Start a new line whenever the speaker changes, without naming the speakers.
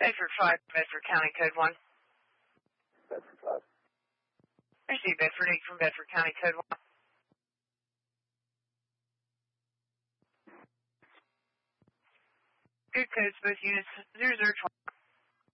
Bedford 5, Bedford County, code 1.
Bedford 5.
Receive Bedford 8 from Bedford County, code 1. Good codes, both units 0020.